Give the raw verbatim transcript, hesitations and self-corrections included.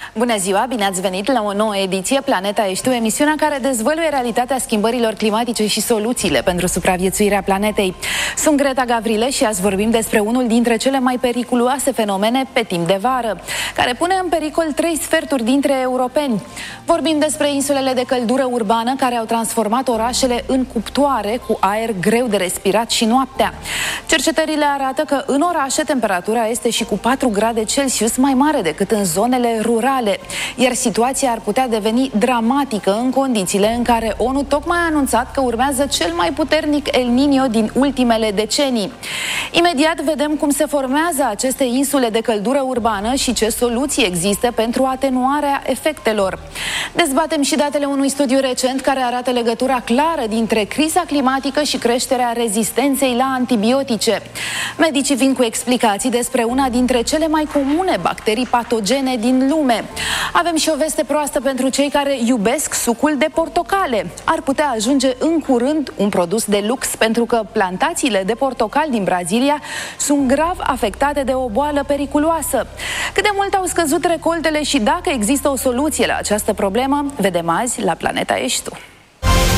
Bună ziua, bine ați venit la o nouă ediție Planeta Ești Tu, emisiunea care dezvăluie realitatea schimbărilor climatice și soluțiile pentru supraviețuirea planetei. Sunt Greta Gavrile și azi vorbim despre unul dintre cele mai periculoase fenomene pe timp de vară, care pune în pericol trei sferturi dintre europeni. Vorbim despre insulele de căldură urbană care au transformat orașele în cuptoare cu aer greu de respirat și noaptea. Cercetările arată că în orașe temperatura este și cu patru grade Celsius mai mare decât în zonele rurale, iar situația ar putea deveni dramatică în condițiile în care ONU tocmai a anunțat că urmează cel mai puternic El Niño din ultimele decenii. Imediat vedem cum se formează aceste insule de căldură urbană și ce soluții există pentru atenuarea efectelor. Dezbatem și datele unui studiu recent care arată legătura clară dintre criza climatică și creșterea rezistenței la antibiotice. Medicii vin cu explicații despre una dintre cele mai comune bacterii patogene din lume. Avem și o veste proastă pentru cei care iubesc sucul de portocale. Ar putea ajunge în curând un produs de lux pentru că plantațiile de portocal din Brazilia sunt grav afectate de o boală periculoasă. Cât de mult au scăzut recoltele și dacă există o soluție la această problemă, vedem azi la Planeta Ești Tu.